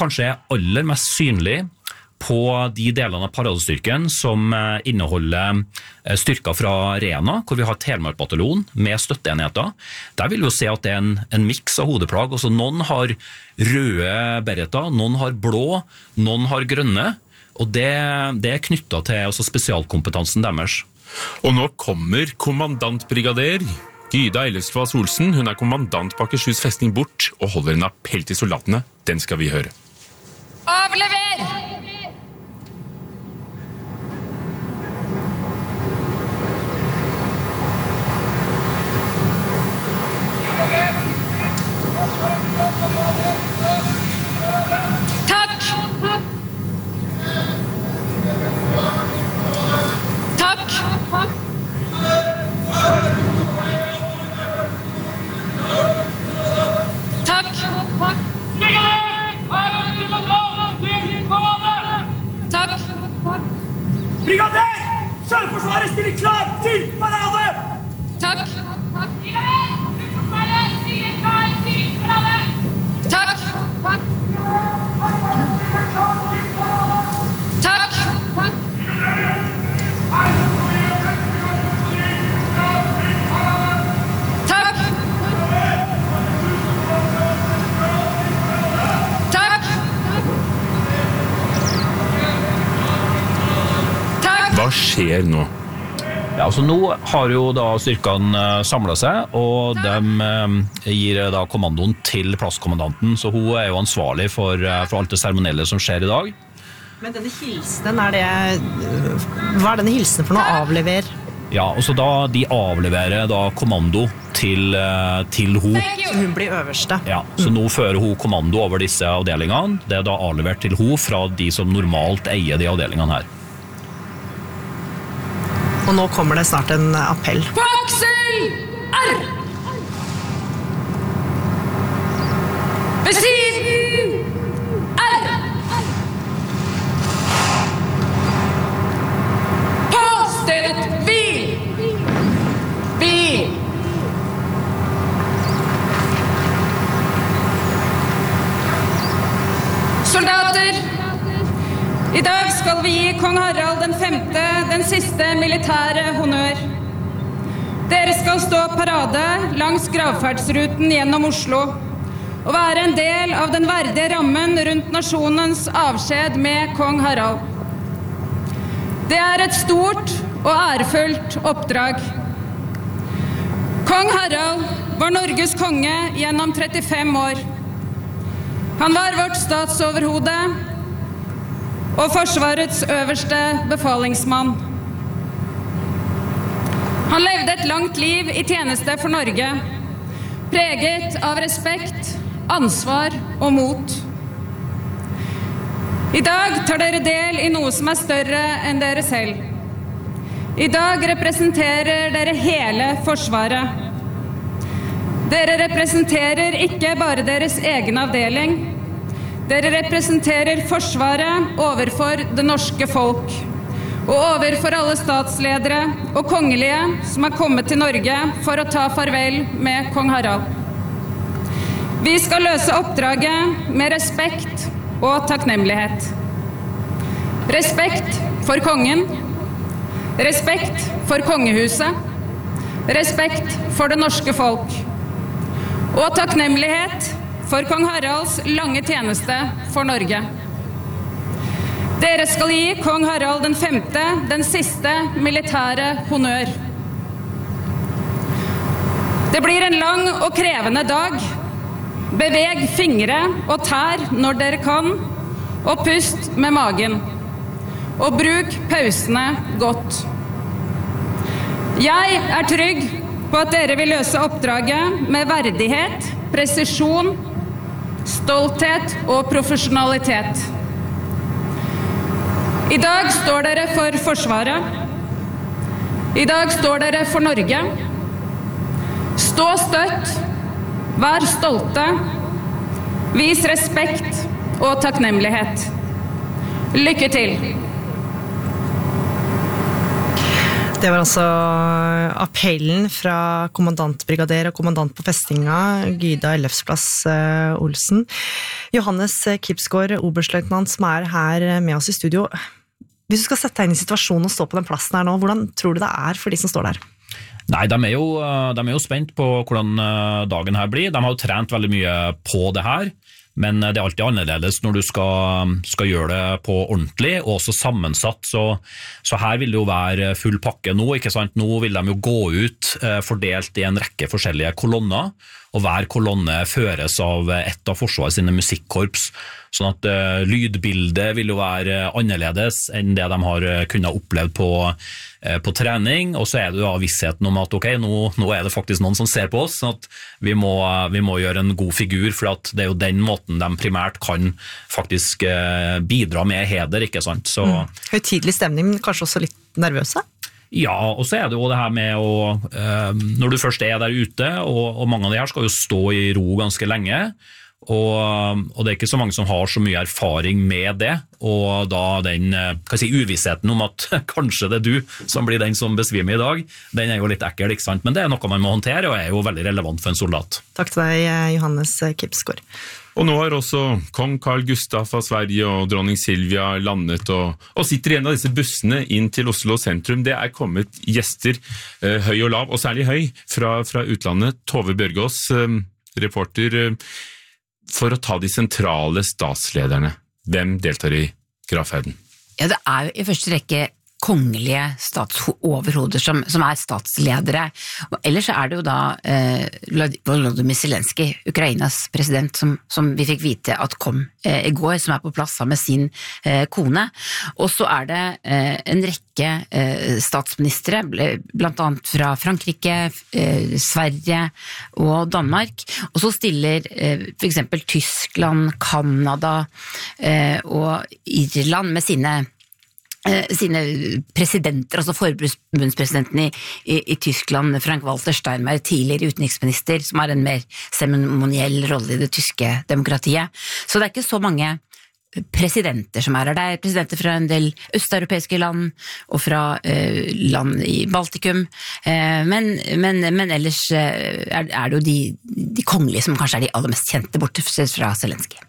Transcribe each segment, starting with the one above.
kanskje aller mest synlig på de delene av paradestyrken som inneholder styrker fra Rena, hvor vi har Telemark-bataljon med støtteenheter. Der vil vi jo se at det en mix av hodeplagg. Altså, noen har røde beretter, noen har blå, noen har grønne, og det knyttet til altså, spesialkompetansen deres. Og nå kommer kommandantbrigader Gyda Eilefsvas Olsen. Hun kommandant på Akershus festning bort og holder en appell til soldatene. Den skal vi høre. Avlever! Takk! Takk! Takk! Takk! Brigader! Sjøforsvaret stiller klar til parade! Takk! Takk! Takk! Takk! Takk! Hva skjer nå? Ja, altså nå har jo da styrkene samlet seg, og de gir da kommandoen til plasskommandanten, så hun jo ansvarlig for alt det seremonielle som skjer i dag. Men denne hilsen, hva denne hilsen for noe avlever? Ja, og så da de avleverer da kommando til hun. Så hun blir øverste? Ja, så nå fører hun kommando over disse avdelingene. Det da avlevert til hun fra de som normalt eier de avdelingene her. Og nå kommer det snart en appell. På aksel! R! Ved siden! R! På stedet hvil! Hvil! Soldater! I dag skal vi gi kong Harald den 5. den siste militære honnør. Dere skal stå parade langs gravferdsruten gjennom Oslo og være en del av den verdige rammen rundt nasjonens avskjed med kong Harald. Det et stort og ærefullt oppdrag. Kong Harald var Norges konge gjennom 35 år. Han var vårt statsoverhode og Forsvarets øverste befalingsmann. Han levde et langt liv i tjeneste for Norge, preget av respekt, ansvar og mot. I dag tar dere del i noe som større enn dere selv. I dag representerer dere hele Forsvaret. Dere representerer ikke bare deres egen avdeling. Dere representerer Forsvaret overfor det norske folk, og overfor alle statsledere og kongelige som kommet til Norge for å ta farvel med kong Harald. Vi skal løse oppdraget med respekt og takknemlighet. Respekt for kongen, respekt for kongehuset, respekt for det norske folk, og takknemlighet for kong Haralds lange tjeneste for Norge. Dere skal gi kong Harald den 5. den siste militære honnør. Det blir en lang og krevende dag. Beveg fingre og tær når dere kan, og pust med magen. Og bruk pausene godt. Jeg trygg på at dere vil løse oppdraget med verdighet, presisjon, stolthet og profesjonalitet. I dag står dere for Forsvaret. I dag står dere for Norge. Stå støtt, vær stolte, vis respekt og takknemlighet. Lykke til! Det var altså appellen fra kommandantbrigader og kommandant på festinga, Gyda Ellefsplass Olsen. Johannes Kipsgaard, oberstløytnant, som her med oss i studio. Hvis du skal sette deg inn i situasjonen og stå på den plassen her nå, hvordan tror du det for de som står der? Nei, de er jo spent på hvordan dagen her blir. De har jo trent veldig mye på det her, men det er alltid annerledes når du skal gjøre det på ordentlig, og også sammensatt, så her vil det jo være full pakke nå, ikke sant? Nå vil de jo gå ut fordelt i en rekke forskjellige kolonner, og hver kolonne føres av et av Forsvaret sine musikkorps, sånn at lydbildet vil jo være annerledes enn det de har kunnet oppleve på trening, og så det jo vissheten om at ok, nå det faktisk noen som ser på oss, sånn at vi må gjøre en god figur, for at det jo den måten de primært kan faktisk bidra med heder, ikke sant? Så høytidelig stemning, men kanskje også litt nervøse? Ja, og så det jo det her med når du først der ute, og mange av de her skal jo stå i ro ganske lenge, og det ikke så mange som har så mye erfaring med det, og da den uvissheten om at kanskje det du som blir den som besvimer i dag, den jo litt ekkel, ikke sant? Men det noe man må håndtere, og jo veldig relevant for en soldat. Takk til deg, Johannes Kipsgaard. Og nå har også kong Carl Gustaf av Sverige og dronning Silvia landet og sitter i en av disse bussene inn til Oslo sentrum. Det kommet gjester, høy og lav, og særlig høy, fra utlandet. Tove Bjørgaas, reporter, for å ta de sentrale statslederne. Hvem deltar i gravferden? Ja, det jo i første rekke kongelige statsoverhoder som statsledere. Og ellers det jo da Volodymyr Zelenskyj, Ukrainas president, som vi fikk vite at kom i går, som på plass sammen med sin kone. Og så det en rekke statsministre, blant annet fra Frankrike, Sverige og Danmark. Og så stiller for eksempel Tyskland, Kanada og Irland med sine presidenter, altså forbundspresidenten i Tyskland, Frank-Walter Steinmeier, tidligere utenriksminister, som en mer seremoniell rolle i det tyske demokratiet. Så det ikke så mange presidenter som det presidenter fra en del østeuropeiske land og fra land i Baltikum, men ellers det jo de kongelige som kanskje de aller mest kjente, bortsett fra Zelenskyj.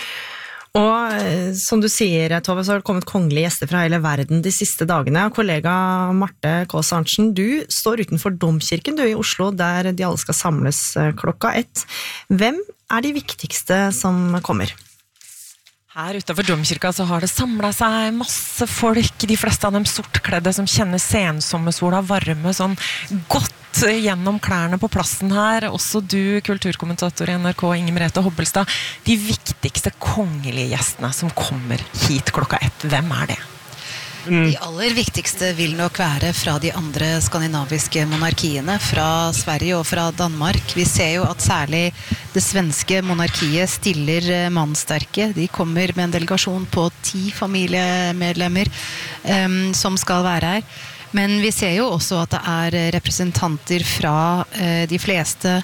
Og som du sier, Tove, så har det kommet kongelige gjester fra hele verden de siste dagene. Kollega Marte Kaas Arntzen, du står utenfor Domkirken, du i Oslo, der de alle skal samles 1:00. Hvem de viktigste som kommer? Her utenfor Domkirka så har det samlet seg masse folk, de fleste av dem sortkledde som kjenner sensommersola varme sånn godt gjennom klærne på plassen her. Også du, kulturkommentator i NRK, Inger Merete Hobbelstad. De viktigste kongelige gjestene som kommer hit 1:00, hvem det? De aller viktigste vil nok være fra de andre skandinaviske monarkiene, fra Sverige og fra Danmark. Vi ser jo at særlig det svenske monarkiet stiller mannsterke. De kommer med en delegasjon på 10 familiemedlemmer som skal være her. Men vi ser jo også at det representanter fra de fleste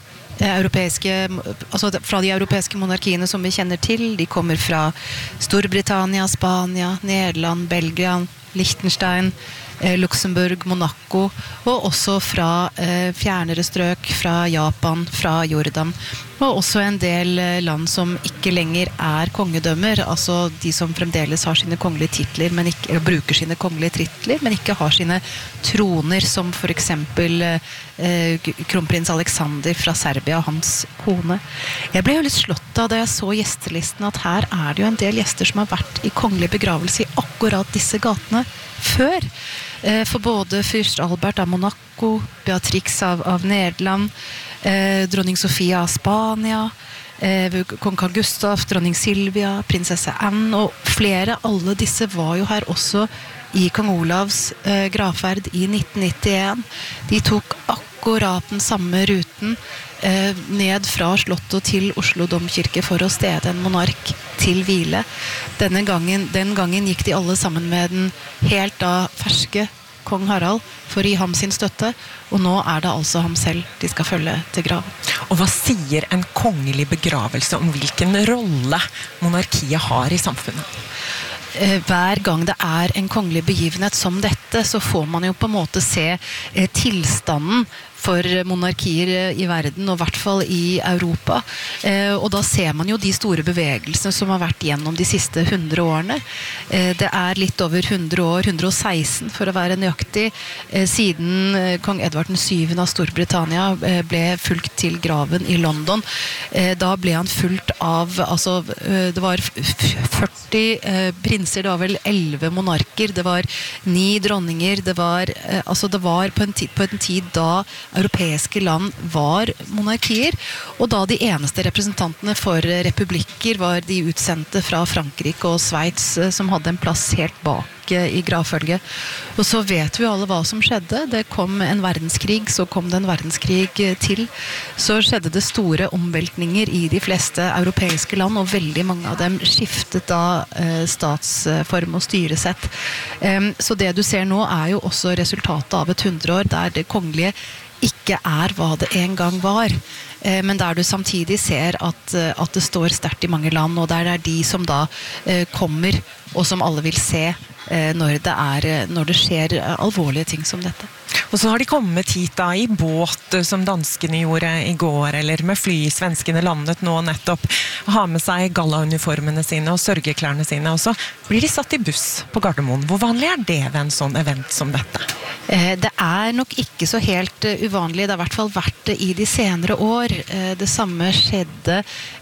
fra de europeiske monarkiene som vi kjenner til. De kommer fra Storbritannia, Spania, Nederland, Belgia, Liechtenstein, Luxemburg, Monaco, og også fra fjernere strøk, fra Japan, fra Jordan, og også en del land som ikke lenger kongedømmer, altså de som fremdeles har sine kongelige titler, men ikke, bruker sine kongelige titler, men ikke har sine troner, som for eksempel kronprins Alexander fra Serbia og hans kone. Jeg ble jo litt slått av da jeg så gjestelisten at her det jo en del gjester som har vært i kongelig begravelse i akkurat disse gatene før. For både fyrst Albert av Monaco, Beatrix av Nederland, dronning Sofia av Spania, kong Carl Gustaf, dronning Silvia, prinsesse Anne og flere. Alle disse var jo her også i kong Olavs gravferd i 1991. De tok akkurat den samme ruten ned fra Slottet til Oslo Domkirke for å stede en monark til hvile. Den gangen gikk de alle sammen med den helt da ferske kong Harald for å gi ham sin støtte, og nå det altså ham selv de skal følge til grav. Og hva sier en kongelig begravelse om hvilken rolle monarkiet har i samfunnet? hver gang det en kongelig begivenhet som dette, så får man jo på en måte se tilstanden for monarkier i verden, og I hvert fall i Europa. Og da ser man jo de store bevegelsene som har vært gjennom de siste 100 årene. Det litt over 100 år, 116 for å være nøyaktig, siden kong Edvard VII av Storbritannia ble fulgt til graven i London. Da ble han fulgt av, altså det var 40 prinser, det var vel 11 monarker, det var 9 dronninger, det var på en tid da europeiske land var monarkier, og da de eneste representantene for republikker var de utsendte fra Frankrike og Sveits, som hadde en plass helt bak i gravfølget. Og så vet vi alle hva som skjedde. Det kom en verdenskrig, så kom det en verdenskrig til. Så skjedde det store omveltninger i de fleste europeiske land, og veldig mange av dem skiftet da statsform og styresett. Så det du ser nå jo også resultatet av et 100 år, der det kongelige ikke hva det en gang var, men der du samtidig ser at det står sterkt i mange land, og der det de som da kommer, og som alle vil se når det skjer alvorlige ting som dette. Og så har de kommet hit da I båt, som danskene gjorde I går, eller med fly. Svenskene landet nå nettopp, har med seg gallauniformene sine og sørgeklærne sine, og så blir de satt I buss på Gardermoen. Hvor vanlig det ved en sånn event som dette? Det nok ikke så helt uvanlig. Det har I hvert fall vært det I de senere år. Det samme skjedde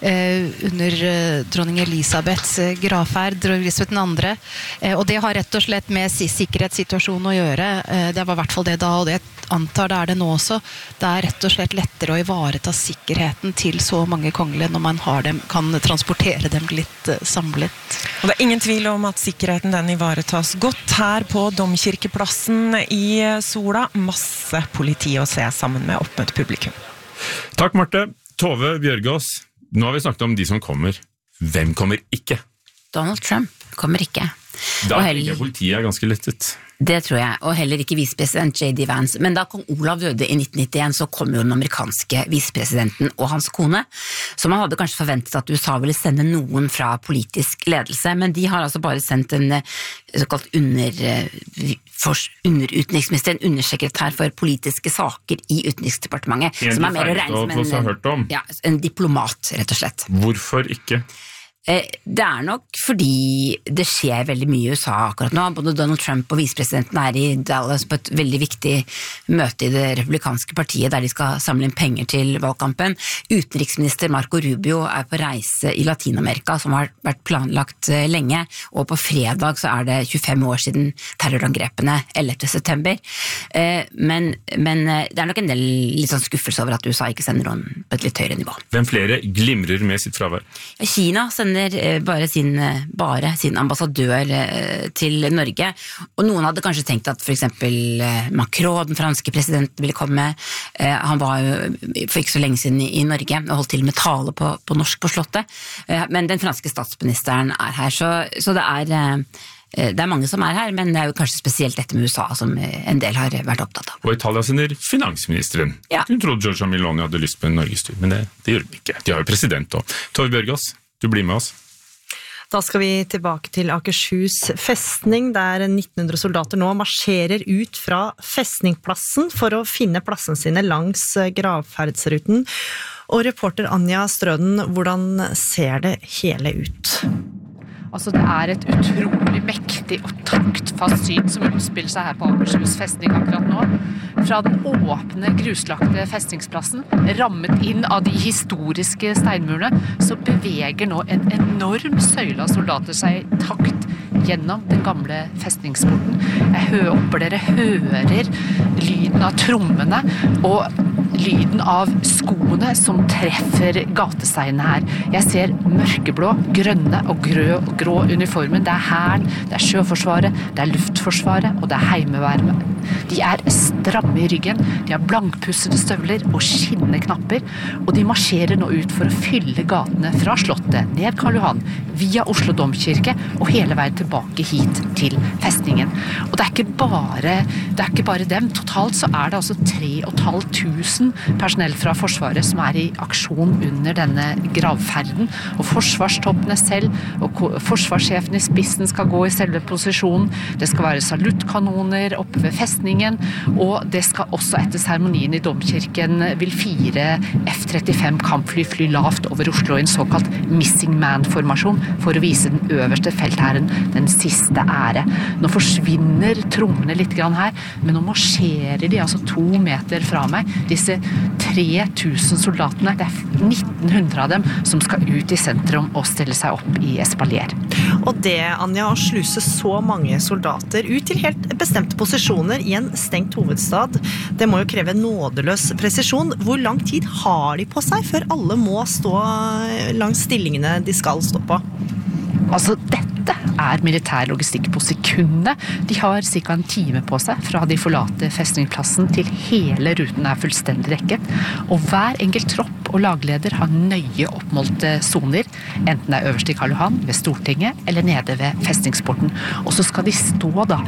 under dronning Elisabeths gravferd, dronning Elisabeth II. Og det har rett og slett med sikkerhetssituasjonen å gjøre. Det var I hvert fall det da, og det antar det det nå også. Det rett og slett lettere å ivareta sikkerheten til så mange kongelige når man har dem, kan transportere dem litt samlet. Og det ingen tvil om at sikkerheten den ivaretas godt her på Domkirkeplassen I Sola. Masse politi å se sammen med oppmøtt publikum. Takk, Marte. Tove Bjørgaas, nå har vi snakket om de som kommer. Hvem kommer ikke? Donald Trump kommer ikke. Da ikke politiet ganske lettet. Det tror jeg, og heller ikke visepresident J.D. Vance. Men da kong Olav døde I 1991, så kom jo den amerikanske visepresidenten og hans kone. Så man hadde kanskje forventet at USA ville sende noen fra politisk ledelse, men de har altså bare sendt en såkalt underutenriksminister, en undersekretær for politiske saker I Utenriksdepartementet, som mer å regne som en diplomat, rett og slett. Hvorfor ikke? Det nok fordi det skjer veldig mye I USA akkurat nå. Både Donald Trump og visepresidenten I Dallas på et veldig viktig møte I det republikanske partiet der de skal samle inn penger til valgkampen. Utenriksminister Marco Rubio på reise I Latinamerika som har vært planlagt lenge, og på fredag så det 25 år siden terrorangrepene 11. september. Men det nok en del litt sånn skuffelse over at USA ikke sender noen på et litt høyere nivå. Hvem flere glimrer med sitt fravær? Kina sender bare sin ambassadør til Norge, og noen hadde kanskje tenkt at for eksempel Macron, den franske presidenten, ville komme. Han var jo for ikke så lenge siden I Norge og holdt til med tale på norsk på slottet, men den franske statsministeren her, så det mange som her, men det jo kanskje spesielt dette med USA som en del har vært opptatt av. Og Italia sender finansministeren. Hun trodde Giorgia Meloni hadde lyst på en Norgestur, men det gjør de ikke. De har jo president også. Tove Bjørgaas, du blir med oss. Da skal vi tilbake til Akershus festning, der 1900 soldater nå marsjerer ut fra festningplassen for å finne plassen sine langs gravferdsruten. Og reporter Anja Strøden, hvordan ser det hele ut? Altså det et utrolig mektig og taktfast syn som utspiller seg her på Akershus festning akkurat nå. Fra den åpne, gruslagte festningsplassen, rammet inn av de historiske steinmurene, så beveger nå en enorm søyle av soldater seg I takt gjennom den gamle festningsporten. Jeg håper dere hører lyden av trommene og lyden av skoene som treffer gatesteinene her. Jeg ser mørkeblå, grønne og grå uniformen. Det Hæren, det Sjøforsvaret, det Luftforsvaret og det Heimevernet. De stramme I ryggen, de har blankpussede støvler og skinnende knapper, og de marsjerer nå ut for å fylle gatene fra Slottet, ned Karl Johan, via Oslo Domkirke og hele veien tilbake hit til festningen. Og det ikke bare dem. Totalt så det altså 3500 personell fra Forsvaret som I aksjon under denne gravferden, og forsvarstoppene selv, og forsvarssjefen I spissen skal gå I selve posisjonen. Det skal være saluttkanoner oppe ved festningen, og det skal også etter seremonien I domkirken vil 4 F-35 kampfly fly lavt over Oslo I en såkalt missing man-formasjon for å vise den øverste feltherren den siste ære. Nå forsvinner trommene litt grann her, men nå marsjerer de altså 2 meter fra meg, disse 3000 soldatene, det 1900 av dem som skal ut I sentrum og stille seg opp I espalier. Og det, Anja, å sluse så mange soldater ut til helt bestemte posisjoner I en stengt hovedstad, det må jo kreve nådeløs presisjon. Hvor lang tid har de på seg før alle må stå langs stillingene de skal stå på? Altså, dette militær logistikk på sekundet. De har cirka en time på seg fra de forlater festningsplassen til hele ruten fullstendig rekket. Og hver enkelt tropp og lagleder har nøye oppmålte zoner, enten det øverst I Karl Johan, ved Stortinget, eller nede ved festningsporten. Og så skal de stå da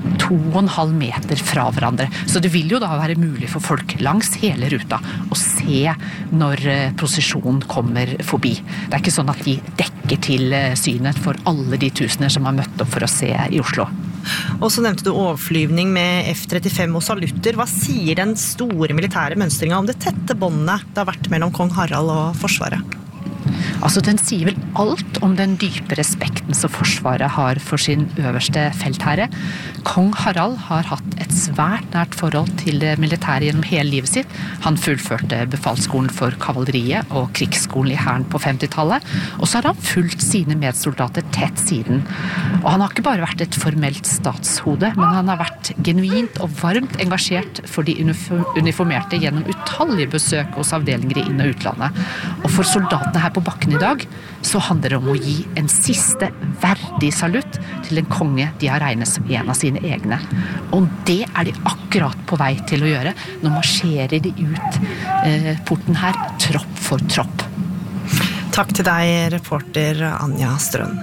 2,5 meter fra hverandre. Så det vil jo da være mulig for folk langs hele ruta å se når prosesjonen kommer forbi. Det ikke sånn at de dekker til synet for alle de tusener som har møtt opp for å se I Oslo. Og så nevnte du overflyvning med F-35 og salutter. Hva sier den store militære mønstringen om det tette båndet det har vært mellom kong Harald og Forsvaret? Altså, den sier vel alt om den dype respekten som Forsvaret har for sin øverste feltherre. Kong Harald har hatt et svært nært forhold til det militære gjennom hele livet sitt. Han fullførte befalsskolen for kavaleriet og krigsskolen I hæren på 50-tallet, og så har han fulgt sine medsoldater tett siden. Og han har ikke bare vært et formelt statshode, men han har vært genuint og varmt engasjert for de uniformerte gjennom utallige besøk hos avdelinger I inn- og utlandet. Og for soldatene her på bakken I dag, så handler det om å gi en siste verdig salutt til en konge de har regnet som en av sine egne. Og det de akkurat på vei til å gjøre. Nå marsjerer de ut porten her, tropp for tropp. Takk til deg, reporter Anja Strøn.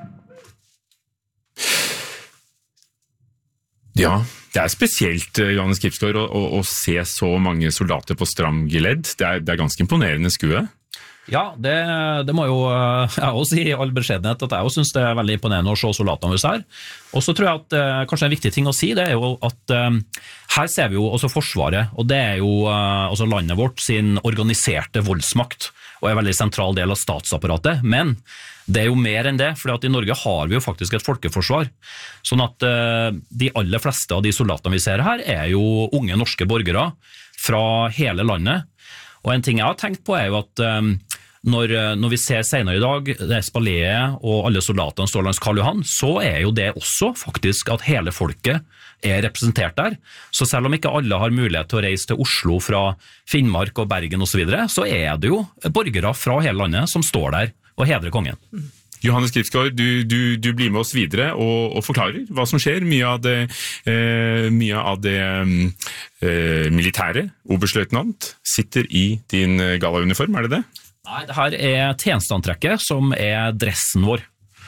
Ja, det spesielt, Johannes Kipsgaard, å se så mange soldater på stram geledd. Det ganske imponerende skue. Ja, det må jo jeg også si I all beskjedenhet at jeg også synes det veldig imponerende å se soldatene hos her. Og så tror jeg at kanskje en viktig ting å si det jo at her ser vi jo også Forsvaret, og det jo også landet vårt sin organiserte voldsmakt, og en veldig sentral del av statsapparatet, men det jo mer enn det, for I Norge har vi jo faktisk et folkeforsvar, sånn at de aller fleste av de soldatene vi ser her jo unge norske borgere fra hele landet. Og en ting jeg har tenkt på jo at når vi ser senere I dag, det espaliet og alle soldatene står langs Karl Johan, så jo det også faktisk at hele folket representert der. Så selv om ikke alle har mulighet til å reise til Oslo fra Finnmark og Bergen og så videre, så det jo borgere fra hele landet som står der og hedrer kongen. Johannes Kipsgaard, du blir med oss videre og forklarer hva som skjer. Mye av det militære, oberstløytnant, sitter I din galauniform, det det? Nei, det her tjenesteantrekket som dressen vår.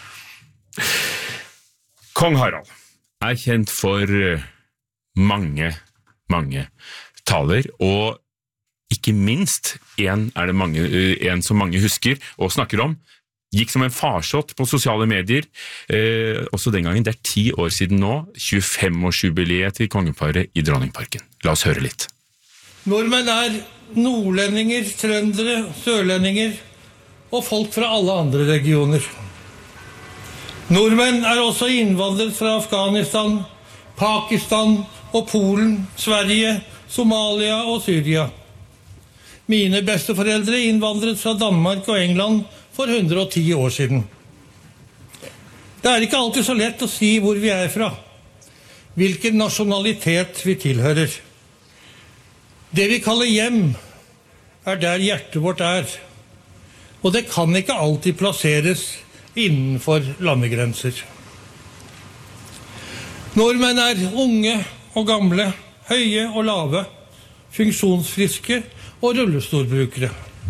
Kong Harald kjent for mange taler, og ikke minst en som mange husker og snakker om, gikk som en farsott på sosiale medier, også den gangen, det 10 år siden nå, 25-årsjubileet til kongeparet I Dronningparken. La oss høre litt. Nordmenn nordlendinger, trøndere, sørlendinger og folk fra alle andre regioner. Nordmenn også innvandret fra Afghanistan, Pakistan og Polen, Sverige, Somalia og Syria. Mine besteforeldre innvandret fra Danmark og England for 110 år siden. Det ikke alltid så lett å si hvor vi fra, hvilken nasjonalitet vi tilhører. Det vi kaller hjem der hjertet vårt og det kan ikke alltid plasseres innenfor landegrenser. Nordmenn unge og gamle, høye og lave, funksjonsfriske og rullestolbrukere.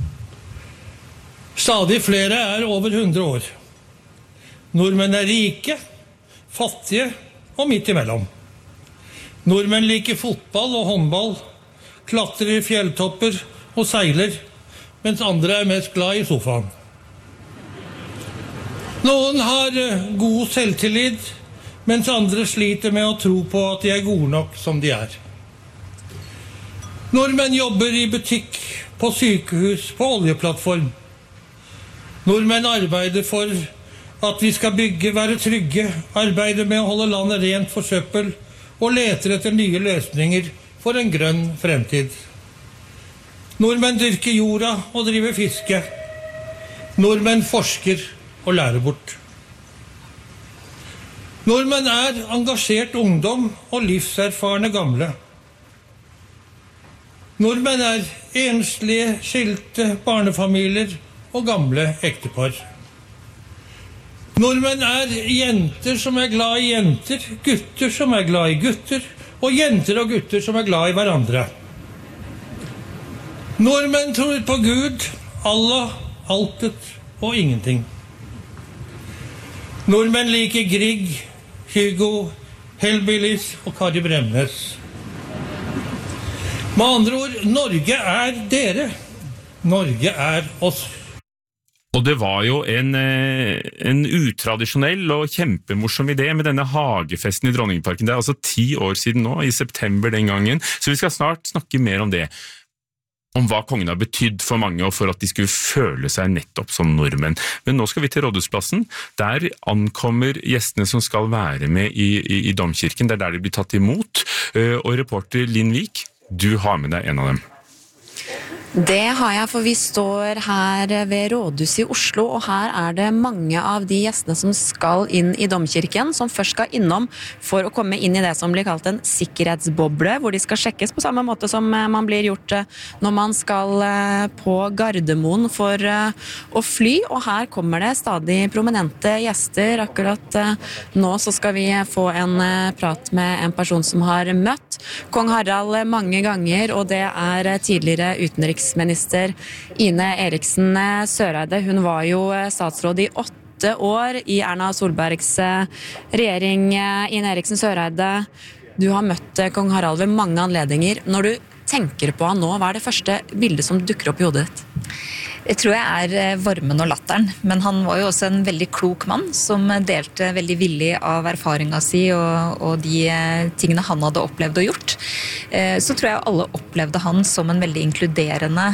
Stadig flere over 100 år. Nordmenn rike, fattige og midt imellom. Nordmenn liker fotball og håndball, klatrer i fjelltopper og seiler, mens andre mest glad i sofaen. Noen har god selvtillit, mens andre sliter med å tro på at de gode nok som de Nordmenn jobber i butikk, på sykehus, på oljeplattform. Nordmenn arbeider for at vi skal være trygge, arbeider med å holde landet rent for søppel og leter etter nye løsninger for en grønn fremtid. Nordmenn dyrker jorda og driver fiske. Nordmenn forsker og lærer bort. Nordmenn engasjert ungdom og livserfarne gamle. Nordmenn enslige, skilte barnefamilier og gamle ektepar. Nordmenn jenter som glad i jenter, gutter som glad i gutter, og jenter og gutter som glad i hverandre. Nordmenn tror på Gud, Allah, altet og ingenting. Nordmenn liker Grieg, Hugo, Hellbillies og Kari Bremnes. Med andre ord, Norge dere. Norge oss. Og det var jo en utradisjonell og kjempemorsom idé med denne hagefesten i Dronningparken. Det 10 år siden nå, i september den gangen. Så vi skal snart snakke mer om det. Om hva kongen har betydd for mange, og for at de skulle føle seg nettopp som nordmenn. Men nå skal vi til Rådhusplassen. Der ankommer gjestene som skal være med i Domkirken. Det der de blir tatt imot. Og reporter Linn Vik, du har med deg en av dem. Det har jeg, for vi står her ved Rådhuset i Oslo, og her det mange av de gjestene som skal inn i Domkirken, som først skal innom for å komme inn i det som blir kalt en sikkerhetsboble, hvor de skal sjekkes på samme måte som man blir gjort når man skal på Gardermoen for å fly, og her kommer det stadig prominente gjester. Akkurat nå så skal vi få en prat med en person som har møtt kong Harald mange ganger, og det tidligere utenriksminister Ine Eriksen Søreide. Hun var jo statsråd i 8 år i Erna Solbergs regjering. Ine Eriksen Søreide, du har møtt kong Harald ved mange anledninger. Når du tenker på han nå, hva det første bildet som dukker opp i hodet ditt? Jeg tror jeg varmen og latteren, men han var jo også en veldig klok mann som delte veldig villig av erfaringen si og de tingene han hadde opplevd og gjort. Så tror jeg alle opplevde han som en veldig inkluderende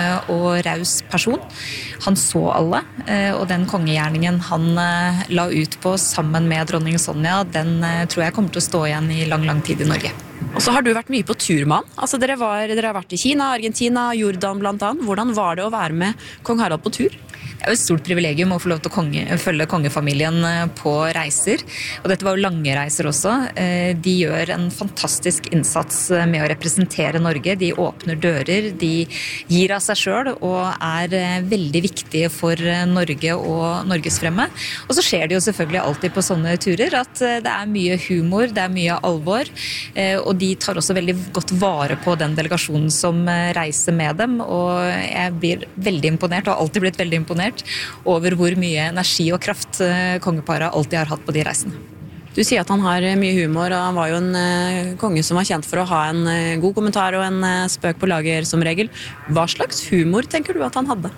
og raus person. Han så alle, og den kongegjerningen han la ut på sammen med dronning Sonja, den tror jeg kommer til å stå igjen i lang, lang tid i Norge. Og så har du vært mye på tur med han. Altså, dere har vært i Kina, Argentina, Jordan blant annet. Hvordan var det å være med kong Harald på tur? Det jo et stort privilegium å få lov til å følge kongefamilien på reiser. Og dette var jo lange reiser også. De gjør en fantastisk innsats med å representere Norge. De åpner dører, de gir av seg selv og veldig viktige for Norge og Norges fremme. Og så skjer det jo selvfølgelig alltid på sånne turer at det mye humor, det mye alvor, og de tar også veldig godt vare på den delegasjonen som reiser med dem, og jeg blir veldig imponert, og har alltid blitt veldig imponert over hvor mye energi og kraft kongeparet alltid har hatt på de reisene. Du sier at han har mye humor, og han var jo en konge som var kjent for å ha en god kommentar og en spøk på lager som regel. Hva slags humor tenker du at han hadde?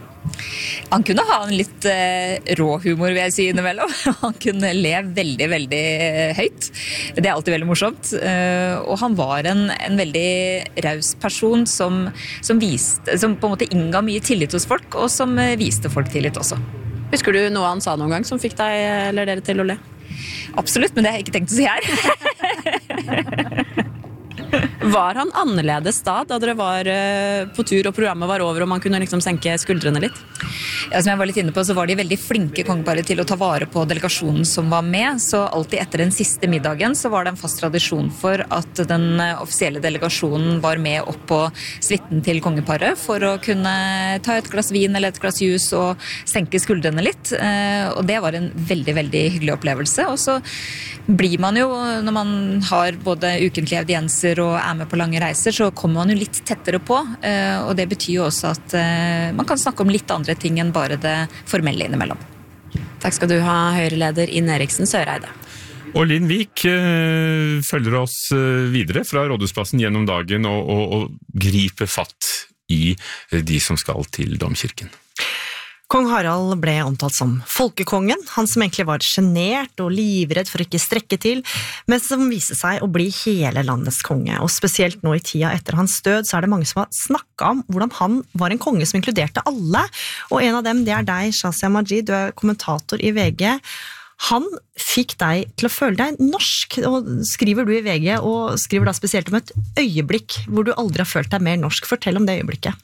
Han kunne ha en litt rå humor, vil jeg si innimellom. Han kunne le veldig, veldig høyt. Det alltid veldig morsomt. Og han var en veldig raus person som på en måte innga mye tillit hos folk, og som viste folk tillit også. Husker du noe han sa noen gang som fikk deg eller dere til å le? Absolutt, men det har jeg ikke tenkt å si her. Var han annerledes da dere var på tur og programmet var over og man kunne liksom senke skuldrene litt? Ja, som jeg var litt inne på, så var de veldig flinke kongeparet til å ta vare på delegasjonen som var med, så alltid etter den siste middagen så var det en fast tradisjon for at den offisielle delegasjonen var med opp på suiten til kongeparet for å kunne ta et glass vin eller et glass jus og senke skuldrene litt, og det var en veldig, veldig hyggelig opplevelse. Og så blir man jo, når man har både ukentlige audienser og med på lange reiser, så kommer man jo litt tettere på, og det betyr jo også at man kan snakke om litt andre ting enn bare det formelle innimellom. Takk skal du ha, Høyre-leder Ine Eriksen Søreide. Og Linn Vik følger oss videre fra Rådhusplassen gjennom dagen og griper fatt i de som skal til domkirken. Kong Harald ble omtalt som folkekongen, han som egentlig var genert og livredd for ikke strekke til, men som viste seg å bli hele landets konge. Og spesielt nå i tida etter hans død, så det mange som har snakket om hvordan han var en konge som inkluderte alle. Og en av dem, det deg, Shazia Majid, du kommentator i VG. Han fikk deg til å føle deg norsk, og skriver du i VG, og skriver da spesielt om et øyeblikk hvor du aldri har følt deg mer norsk. Fortell om det øyeblikket.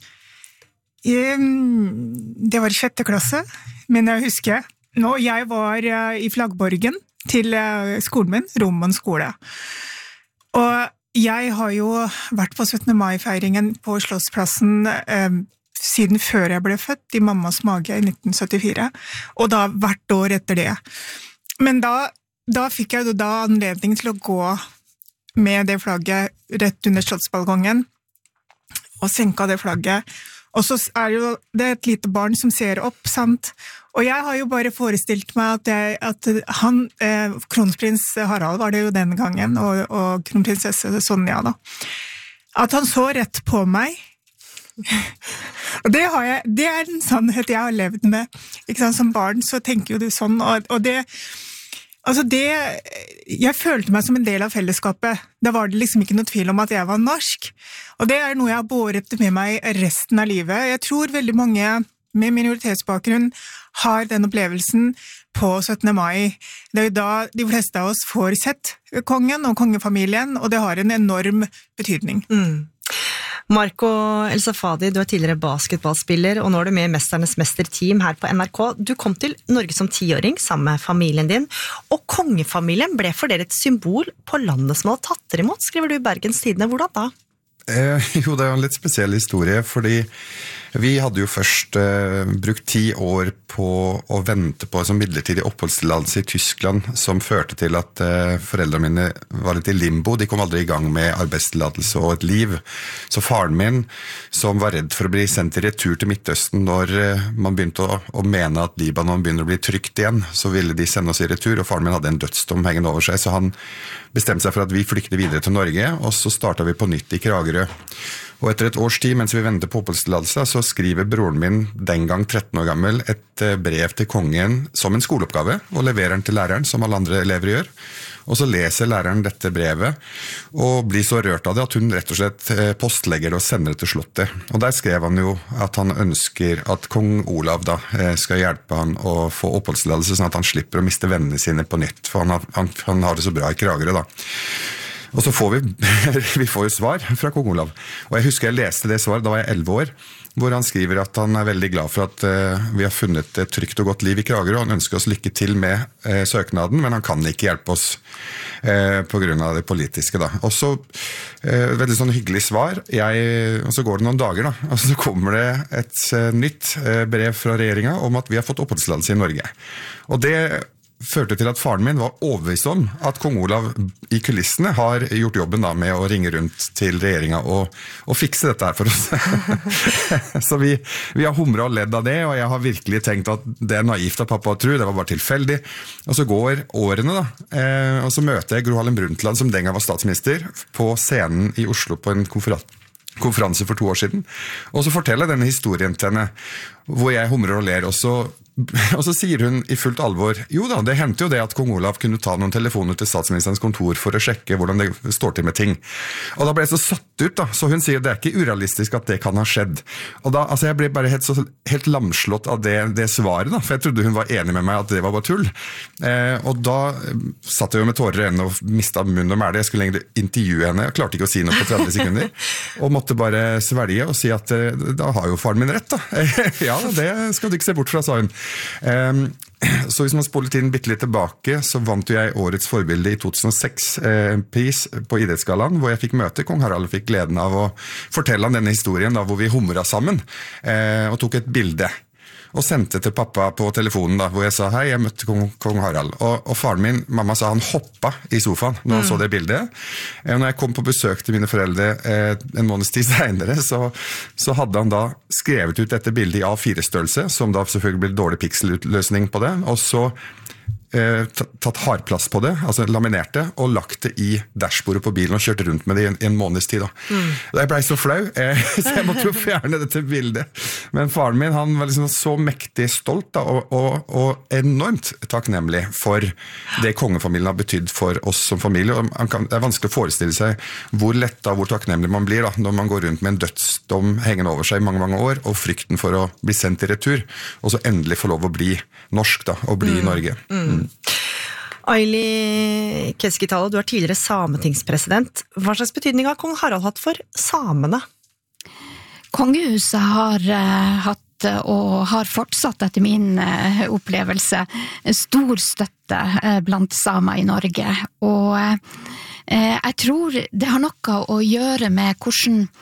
Det var i 6. klasse, men jeg husker nå, jeg var i flaggborgen til skolen min, Rommen skole. Og jeg har jo vært på 17. mai-feiringen på Slottsplassen siden før jeg ble født i mammas mage i 1974, og da hvert år etter det. Men da fikk jeg jo da anledning til å gå med det flagget rett under Slottsbalkongen, og senka det flagget. Og så jo det et lite barn som ser opp, sant? Og jeg har jo bare forestilt meg at han, kronprins Harald var det jo den gangen, og kronprinsesse Sonja da, at han så rett på meg. Og det en sannhet jeg har levd med, ikke sant? Som barn så tenker jo du sånn, og det... Altså jeg følte meg som en del av fellesskapet. Da var det liksom ikke noe tvil om at jeg var norsk. Og det noe jeg har båret med meg resten av livet. Jeg tror veldig mange med minoritetsbakgrunn har den opplevelsen på 17. mai. Det jo da de fleste av oss får sett kongen og kongefamilien, og det har en enorm betydning. Marco El Safadi, du tidligere basketballspiller, og nå du med i Mesternes Mester-team her på NRK. Du kom til Norge som 10-åring sammen med familien din, og kongefamilien ble for dere et symbol på landet som hadde tatt dere imot, skriver du i Bergens Tidende. Hvordan da? Jo, det en litt spesiell historie, fordi vi hadde jo først brukt 10 år på å vente på en sånn midlertidig oppholdstillatelse i Tyskland, som førte til at foreldrene mine var litt i limbo. De kom aldri i gang med arbeidstillatelse og et liv. Så faren min, som var redd for å bli sendt i retur til Midtøsten når man begynte å mene at Libanon begynner å bli trygt igjen, så ville de sende oss i retur, og faren min hadde en dødsdom hengende over seg, så han bestemte seg for at vi flykte videre til Norge, og så startet vi på nytt i Kragerø. Og etter et års tid, mens vi venter på oppholdstillatelse, så skriver broren min, den gang 13 år gammel, et brev til kongen som en skoleoppgave, og leverer den til læreren, som alle andre elever gjør. Og så leser læreren dette brevet, og blir så rørt av det at hun rett og slett postlegger det og sender det til slottet. Og der skrev han jo at han ønsker at kong Olav da skal hjelpe han å få oppholdstillatelse, sånn at han slipper å miste vennene sine på nytt, for han har det så bra i Kragerø da. Og så får vi får jo svar fra kong Olav. Og jeg husker jeg leste det svaret, da var jeg 11 år, hvor han skriver at han veldig glad for at vi har funnet et trygt og godt liv i Kragerø, og han ønsker oss lykke til med søknaden, men han kan ikke hjelpe oss på grunn av det politiske da. Og så, veldig sånn hyggelig svar, og så går det noen dager da, og så kommer det et nytt brev fra regjeringen om at vi har fått oppholdstillatelse i Norge. Og det førte til at faren min var overbevist om at kong Olav i kulissene har gjort jobben da med å ringe rundt til regjeringen og fikse dette her for oss. Så vi har humret og ledd av det, og jeg har virkelig tenkt at det naivt av pappa å tro, det var bare tilfeldig. Og så går årene da, og så møter jeg Gro Harlem Brundtland, som den gang var statsminister, på scenen i Oslo på en konferanse for 2 år siden, og så forteller jeg denne historien til henne, hvor jeg humrer og ler, og så sier hun i fullt alvor, jo da, det hendte jo det at kong Olav kunne ta noen telefoner til statsministerens kontor for å sjekke hvordan det står til med ting. Og da ble jeg så satt ut da, så hun sier det ikke urealistisk at det kan ha skjedd. Og da, altså jeg ble bare helt lamslått av det svaret da, for jeg trodde hun var enig med meg at det var bare tull. Og da satt jeg jo med tårer i øynene og mistet munn og mæle. Jeg skulle egentlig intervjue henne, jeg klarte ikke å si noe på 30 sekunder, og måtte bare svelge og si at da har jo faren min rett da. Ja, det skal du ikke se bort fra, sa hun. Så hvis man spoler tiden bitte litt tilbake, så vant jo jeg årets forbilde i 2006 pris på Idrettsgallaen, hvor jeg fikk møte kong Harald og fikk gleden av å fortelle om denne historien da, hvor vi humret sammen og tok et bilde. Og sendte til pappa på telefonen da, hvor jeg sa, hei, jeg møtte kong Harald. Og faren min, mamma sa han hoppa i sofaen når han så det bildet. Når jeg kom på besøk til mine foreldre en måneds tid senere, så hadde han da skrevet ut dette bildet i A4-størrelse, som da selvfølgelig ble dårlig pixelløsning på det, og så tatt hardplass på det, altså laminert det, og lagt det i dashbordet på bilen og kjørt rundt med det i en måneds tid. Jeg ble så flau, så jeg måtte jo fjerne dette bildet. Men faren min, han var liksom så mektig stolt da, og enormt takknemlig for det kongefamilien har betydd for oss som familie. Og det er vanskelig å forestille seg hvor lett og hvor takknemlig man blir da, når man går rundt med en dødsdom hengende over seg i mange, mange år, og frykten for å bli sendt i retur, og så endelig få lov å bli norsk da, og bli i Norge. Aili Keskitalo, du er tidligere sametingspresident. Hva slags betydning har kong Harald hatt for samene? Kongehuset har hatt og har fortsatt etter min opplevelse stor støtte blant samer i Norge. Og jeg tror det har noe å gjøre med hvordan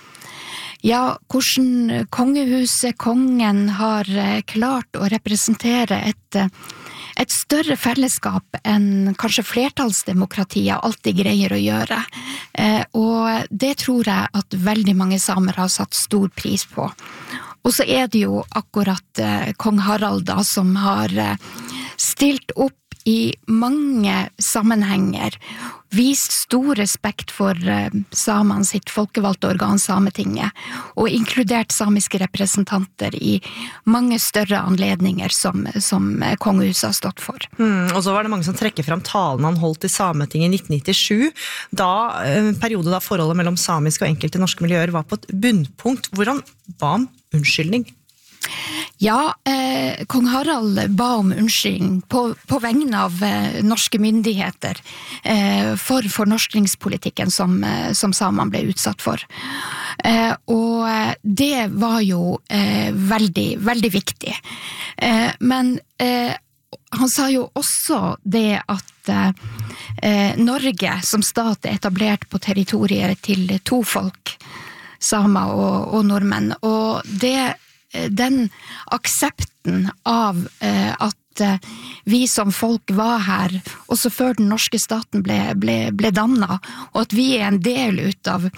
kongehuset, kongen har klart å representere et større fellesskap enn kanskje flertallsdemokratiet alltid greier å gjøre. Og det tror jeg at veldig mange samer har satt stor pris på. Og så er det jo akkurat kong Harald da, som har stilt opp i mange sammenhenger, vist stor respekt for samene sitt folkevalgte organ Sametinget, og inkludert samiske representanter i mange større anledninger som kongehuset har stått for. Og så var det mange som trekker frem talen han holdt i Sametinget i 1997, en periode da forholdet mellom samiske og enkelte norske miljøer var på et bunnpunkt, hvor han ba om unnskyldning. Ja, kong Harald ba om unnskyldning på vegne av norske myndigheter for fornorskningspolitikken som samene ble utsatt for. Og det var jo veldig, veldig viktig. Men han sa jo også det at Norge som stat er etablert på territoriet til to folk, samer og nordmenn, og den aksepten av at vi som folk var her, også før den norske staten ble dannet, og at vi er en del ut av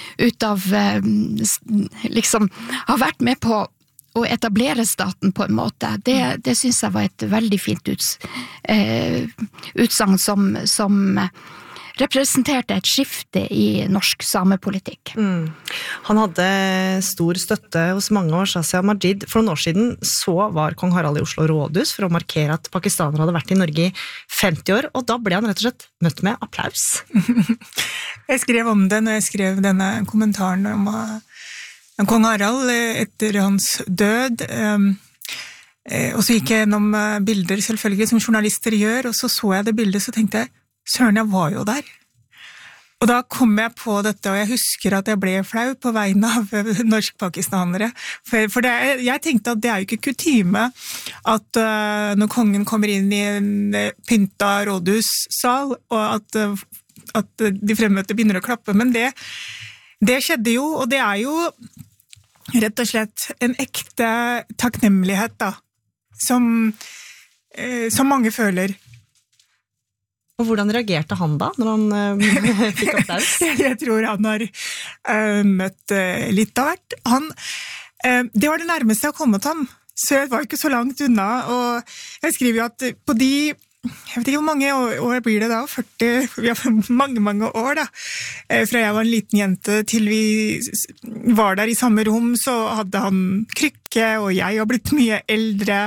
liksom, har vært med på å etablere staten på en måte, det synes jeg var et veldig fint utsagn som representerte et skifte i norsk samepolitikk. Han hadde stor støtte hos mange år, Shazia Majid. For noen år siden så var kong Harald i Oslo rådhus for å markere at pakistanere hadde vært i Norge i 50 år, og da ble han rett og slett møtt med applaus. Jeg skrev om det når jeg skrev denne kommentaren om kong Harald etter hans død. Og så gikk jeg gjennom bilder selvfølgelig som journalister gjør, og så jeg det bildet, så tenkte jeg, søren, jeg var jo der. Og da kom jeg på dette, og jeg husker at jeg ble flau på vegne av norsk-pakistanere. For jeg tenkte at det er jo ikke kutyme at når kongen kommer inn i en pynta rådhussal, og at de fremmøtte begynner å klappe. Men det skjedde jo, og det er jo rett og slett en ekte takknemlighet da, som mange føler. Og hvordan reagerte han da, når han fikk applaus? Jeg tror han har møtt litt av hvert. Det var det nærmeste jeg har kommet ham, så jeg var ikke så langt unna. Og jeg skriver jo at på de, jeg vet ikke hvor mange år blir det da, 40, mange år da. Fra jeg var en liten jente til vi var der i samme rom, så hadde han krykke, og jeg har blitt mye eldre.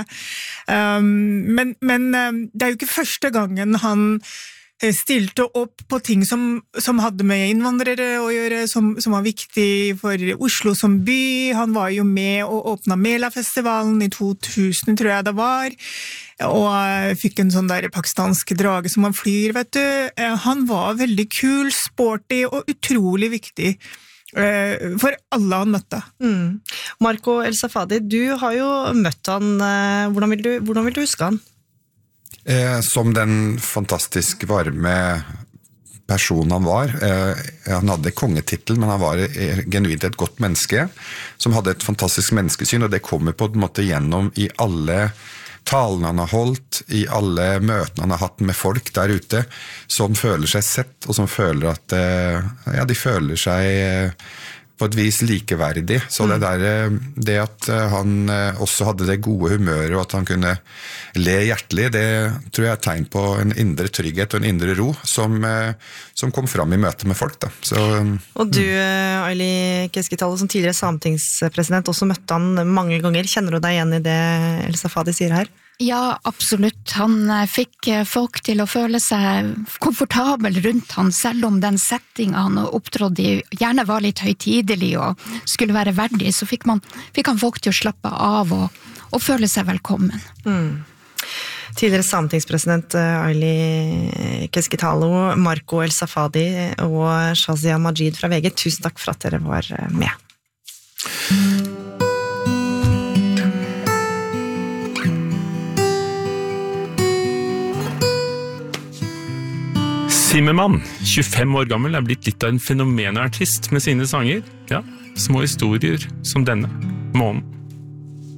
Men det er jo ikke første gangen han stilte opp på ting som hadde med innvandrere å gjøre, som var viktig for Oslo som by. Han var jo med og åpnet Mela-festivalen i 2000, tror jeg det var, og fikk en sånn der pakistansk drage som han flyr, vet du. Han var veldig kul, sporty og utrolig viktig for alle han møtte. Marco El Safadi, du har jo møtt han. Hvordan vil du huske han? Som den fantastisk varme person han var. Han hadde kongetittel, men han var genuint et godt menneske, som hadde et fantastisk menneskesyn, og det kommer på en måte gjennom i alle talene han har holdt, i alle møtene han har hatt med folk der ute, som føler seg sett, og som føler at de føler seg på et vis likeverdig. Så det at han også hadde det gode humøret, og at han kunne le hjertelig, det tror jeg er et tegn på en indre trygghet og en indre ro som kom fram i møte med folk. Da. Så, og du, Aili Keskitalo, som tidligere sametingspresident, også møtte han mange ganger. Kjenner du deg igjen i det El Safadi sier her? Ja, absolutt. Han fikk folk til å føle seg komfortabel rundt han, selv om den settingen han opptrådde i gjerne var litt høytidelig og skulle være verdig, så fikk han folk til å slappe av og føle seg velkommen. Tidligere sametingspresident Aili Keskitalo, Marco El Safadi og Shazia Majid fra VG, tusen takk for at dere var med. Zimmermann, 25 år gammel, er blitt litt av en fenomenartist med sine sanger. Ja, små historier som denne, Månen.